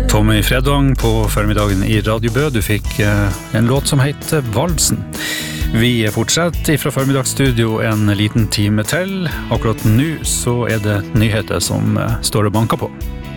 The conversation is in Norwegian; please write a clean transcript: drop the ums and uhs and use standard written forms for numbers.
Tommy Fredvang på förmiddagen i Radio Bø. Du fikk en låt som heter Valsen. Vi fortsetter fra formiddagsstudio en liten time til. Akkurat nå så det nyheter som står og banker på.